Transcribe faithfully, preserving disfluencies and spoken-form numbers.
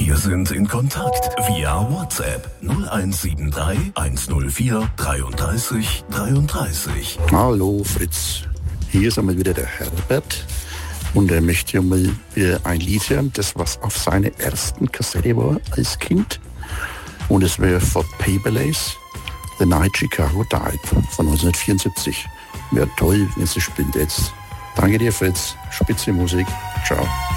Wir sind in Kontakt via WhatsApp null eins sieben drei eins null vier dreiunddreißig dreiunddreißig. Hallo Fritz, hier ist einmal wieder der Herbert und er möchte ja mal wieder ein Lied hören, das was auf seiner ersten Kassette war als Kind. Und es wäre von Paperlace, The Night Chicago Died von neunzehnhundertvierundsiebzig. Wäre toll, wenn es spielt jetzt. Danke dir Fritz, spitze Musik, ciao.